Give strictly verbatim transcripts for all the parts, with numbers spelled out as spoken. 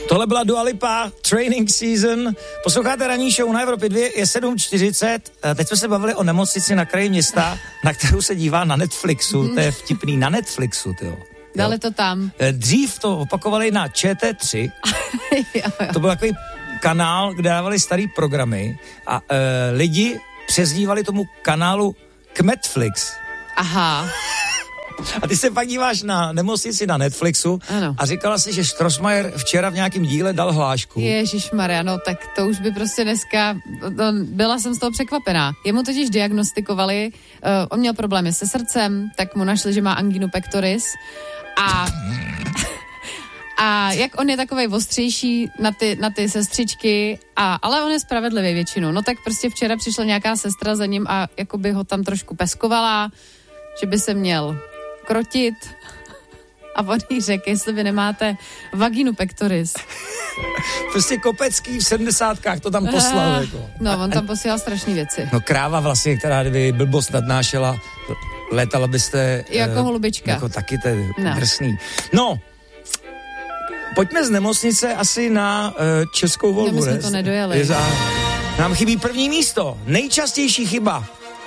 Tohle byla Dua Lipa, Training Season. Posloucháte ranní show na Evropě dvě, je sedm čtyřicet. Teď jsme se bavili o nemocnici na kraji města, na kterou se dívá na Netflixu. To je vtipný, na Netflixu, tyjo. Dali to tam. Dřív to opakovali na Č T tři. jo, jo. To byl takový kanál, kde dávali starý programy a e, lidi přezdívali tomu kanálu Kmetflix. Aha. A ty se pak díváš na nemocnici na Netflixu ano. A říkala si, že Strossmayer včera v nějakém díle dal hlášku. Ježišmarja, no tak to už by prostě dneska, no, byla jsem z toho překvapená. Jemu totiž diagnostikovali, uh, on měl problémy se srdcem, tak mu našli, že má anginu pectoris a... A jak on je takovej ostřejší na ty, na ty sestřičky, a, ale on je spravedlivý většinou. No tak prostě včera přišla nějaká sestra za ním a jakoby ho tam trošku peskovala, že by se měl krotit. A on jí řekl, jestli vy nemáte vaginu pectoris. Prostě Kopecký v sedmdesátkách to tam poslal. Uh, jako. No, on tam posílal strašný věci. No kráva vlastně, která kdyby blbost nadnášela, létala byste... Jako uh, holubička. Jako taky, to je no. drsný. No, pojďme z nemocnice asi na uh, českou volbu. No, my jsme to nedojeli. Za... Nám chybí první místo. Nejčastější chyba.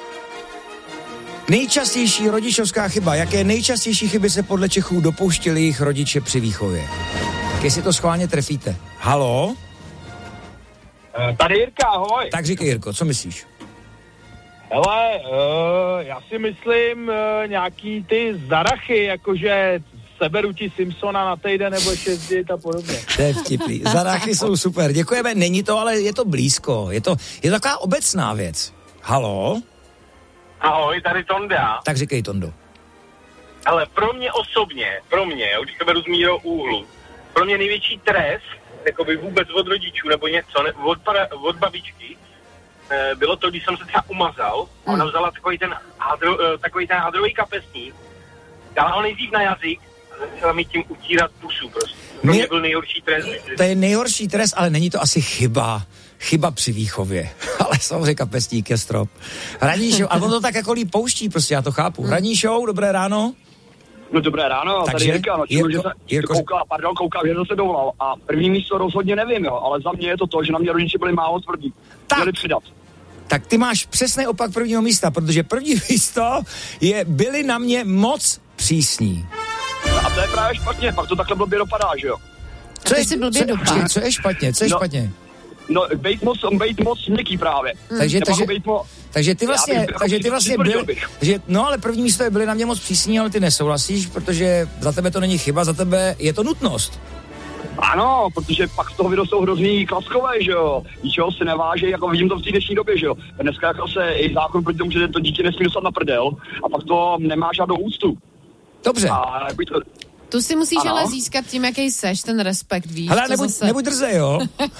Nejčastější rodičovská chyba. Jaké nejčastější chyby se podle Čechů dopouštěli jejich rodiče při výchově? Tak jestli to schválně trefíte. Haló? Tady Jirka, ahoj. Tak říkej, Jirko, co myslíš? Hele, uh, já si myslím uh, nějaký ty zarachy, jakože seberu ti Simpsona na týden nebo šest dít a podobně. To je vtipný. Zarachy jsou super, děkujeme. Není to, ale je to blízko. Je to, je to taková obecná věc. Haló? Ahoj, tady Tonda. Tak říkej, Tondo. Ale pro mě osobně, pro mě, když to beru z mýho úhlu, pro mě největší trest, jakoby vůbec od rodičů nebo něco, ne, od, para, od babičky, e, bylo to, když jsem se třeba umazal, mm. ona vzala takový ten, hadro, takový ten hadrový kapesník, dala ho nejdřív na jazyk a začala mi tím utírat pusu prostě. Pro mě byl nejhorší trest. To je nejhorší trest, ale není to asi chyba. Chyba při výchově. Ale samozřejmě kapesník je strop. Hraní show, ale on to tak jako líp pouští, prostě já to chápu. Hraní show, dobré ráno. No dobré ráno, takže, tady Jirka, no, Jirko, že se Jirko, kouká, pardon, koukám, že to se dovolal. A první místo rozhodně nevím, jo, ale za mě je to to, že na mě rodiče byli málo tvrdí. Měli přidat. Tak ty máš přesný opak prvního místa, protože první místo je byli na mě moc přísní. A to je právě špatně, pak to takhle blbě dopadá, že jo. Co je, si blbě dopadá? Co je špatně, co je no, špatně? No, bejt moc, bejt moc měkký právě. Hmm. Takže, takže, mo- takže ty vlastně, bych, takže ty vlastně byli, že, no ale první místo je byli na mě moc přísní, ale ty nesouhlasíš, protože za tebe to není chyba, za tebe je to nutnost. Ano, protože pak z toho vyrostou hrozný klaskové, že jo. Ničeho se neváže, jako vidím to v té dnešní době, že jo. Dneska jako se i zákon proti tomu, že to dítě nesmí dostat na prdel a pak to nemá žádnou úctu. Dobře. A jako to... Tu si musíš ano. ale získat tím, jaký seš, ten respekt, víš. Hele, nebuď, zase... nebuď drzej, jo.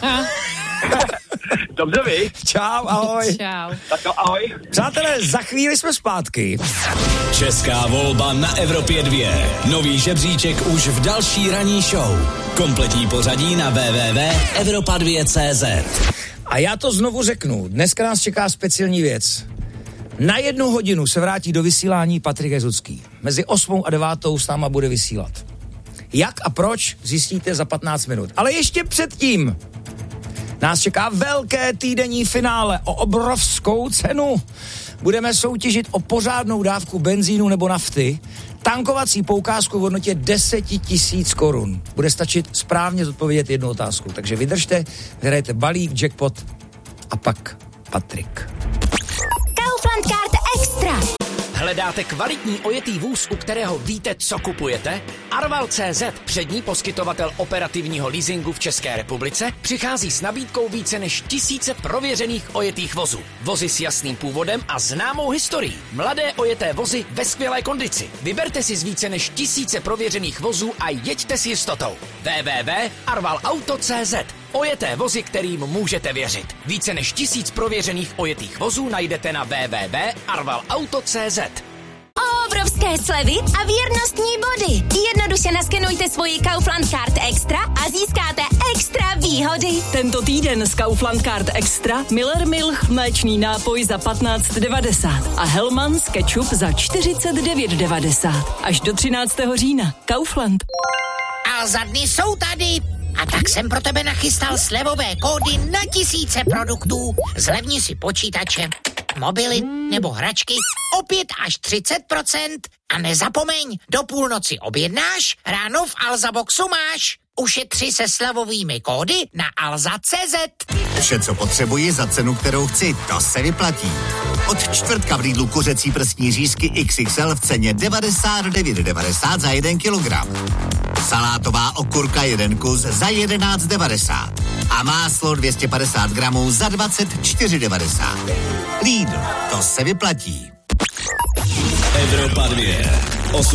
Dobře vy. Čau, ahoj. Čau. Tak to ahoj. Přátelé, za chvíli jsme zpátky. Česká volba na Evropě dvě. Nový žebříček už v další ranní show. Kompletní pořadí na w w w tečka evropa dva tečka c z. A já to znovu řeknu. Dneska nás čeká speciální věc. Na jednu hodinu se vrátí do vysílání Patrik Jezucký. Mezi osmou a devátou s náma bude vysílat. Jak a proč, zjistíte za patnáct minut. Ale ještě předtím nás čeká velké týdenní finále o obrovskou cenu. Budeme soutěžit o pořádnou dávku benzínu nebo nafty, tankovací poukázku v hodnotě deset tisíc korun. Bude stačit správně zodpovědět jednu otázku. Takže vydržte, hrajete balík, jackpot a pak Patrik. Kaufland Card Extra. Hledáte kvalitní ojetý vůz, u kterého víte, co kupujete? Arval tečka cé zet, přední poskytovatel operativního leasingu v České republice, přichází s nabídkou více než tisíce prověřených ojetých vozů. Vozy s jasným původem a známou historií. Mladé ojeté vozy ve skvělé kondici. Vyberte si z více než tisíce prověřených vozů a jeďte s jistotou. w w w tečka arval auto tečka cé zet. Ojeté vozy, kterým můžete věřit. Více než tisíc prověřených ojetých vozů najdete na w w w tečka arval auto tečka cé zet. Obrovské slevy a věrnostní body. Jednoduše naskenujte svoji Kaufland Card Extra a získáte extra výhody. Tento týden z Kaufland Card Extra Miller Milch mléčný nápoj za patnáct devadesát a Hellmann's ketchup za čtyřicet devět devadesát. Až do třináctého října. Kaufland. A za dny jsou tady A tak jsem pro tebe nachystal slevové kódy na tisíce produktů. Zlevni si počítače, mobily nebo hračky o pět až třicet procent. A nezapomeň, do půlnoci objednáš, ráno v Alza Boxu máš. Ušetři se slevovými kódy na alza tečka cé zet. Vše, co potřebuji za cenu, kterou chci, to se vyplatí. Od čtvrtka v Lidlu kuřecí prstní řízky iks iks el v ceně devadesát devět devadesát za jeden kilogram. Salátová okurka jeden kus za jedenáct devadesát. A máslo dvě stě padesát gramů za dvacet čtyři devadesát. Lidl, to se vyplatí. Evropa dvě.